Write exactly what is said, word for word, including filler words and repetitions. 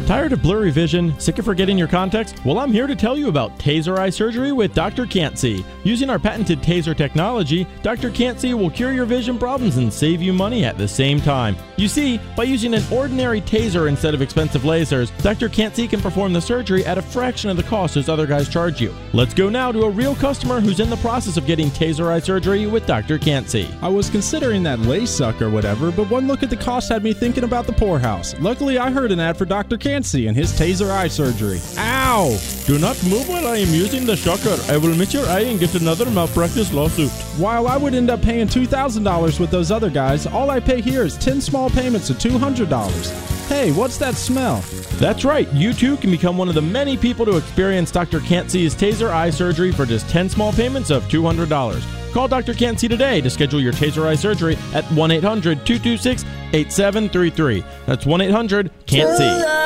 Tired of blurry vision? Sick of forgetting your contacts? Well, I'm here to tell you about Taser Eye Surgery with Doctor Cantsey. Using our patented Taser technology, Doctor Cantsey will cure your vision problems and save you money at the same time. You see, by using an ordinary taser instead of expensive lasers, Doctor Cantsey can perform the surgery at a fraction of the cost as other guys charge you. Let's go now to a real customer who's in the process of getting Taser Eye Surgery with Doctor Cantsey. I was considering that lace suck or whatever, but one look at the cost had me thinking about the poorhouse. Luckily, I heard an ad for Doctor Cantsey and his Taser Eye Surgery. Ow! Do not move while I am using the shocker. I will miss your eye and get another malpractice lawsuit. While I would end up paying two thousand dollars with those other guys, all I pay here is ten small payments of two hundred dollars. Hey, what's that smell? That's right. You too can become one of the many people to experience Doctor Cantsey's Taser Eye Surgery for just ten small payments of two hundred dollars. Call Doctor Cantsey today to schedule your Taser Eye Surgery at one eight hundred two two six eight seven three three. That's one eight hundred C A N T S E Y.